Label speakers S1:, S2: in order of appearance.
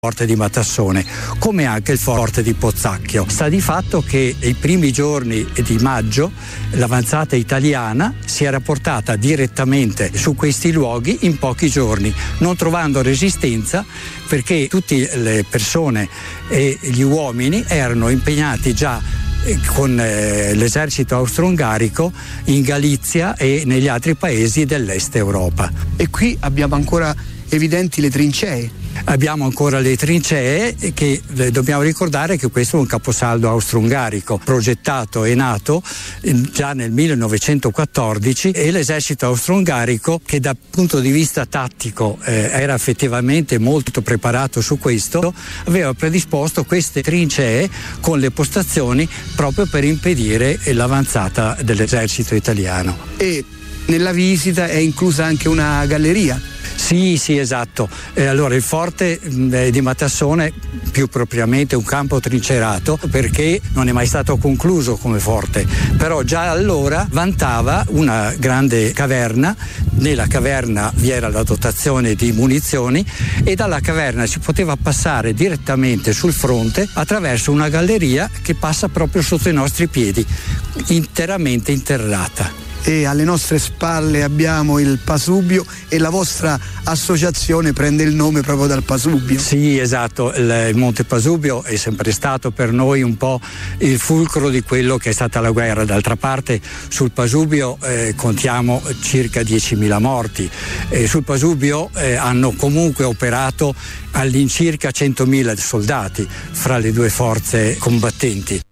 S1: forte di Matassone, come anche il forte di Pozzacchio. Sta di fatto che i primi giorni di maggio l'avanzata italiana si era portata direttamente su questi luoghi in pochi giorni, non trovando resistenza perché tutte le persone e gli uomini erano impegnati già con l'esercito austro-ungarico in Galizia e negli altri paesi dell'est Europa.
S2: E qui abbiamo ancora evidenti le trincee.
S1: Abbiamo ancora le trincee che dobbiamo ricordare che questo è un caposaldo austro-ungarico progettato e nato già nel 1914 e l'esercito austro-ungarico, che dal punto di vista tattico era effettivamente molto preparato su questo, aveva predisposto queste trincee con le postazioni proprio per impedire l'avanzata dell'esercito italiano.
S2: E nella visita è inclusa anche una galleria.
S1: Sì, esatto. Allora il forte di Matassone, più propriamente un campo trincerato, perché non è mai stato concluso come forte, però già allora vantava una grande caverna. Nella caverna vi era la dotazione di munizioni e dalla caverna si poteva passare direttamente sul fronte attraverso una galleria che passa proprio sotto i nostri piedi, interamente interrata.
S2: E alle nostre spalle abbiamo il Pasubio e la vostra associazione prende il nome proprio dal Pasubio.
S1: Sì, esatto, il Monte Pasubio è sempre stato per noi un po' il fulcro di quello che è stata la guerra. D'altra parte sul Pasubio contiamo circa 10.000 morti, sul Pasubio hanno comunque operato all'incirca 100.000 soldati fra le due forze combattenti.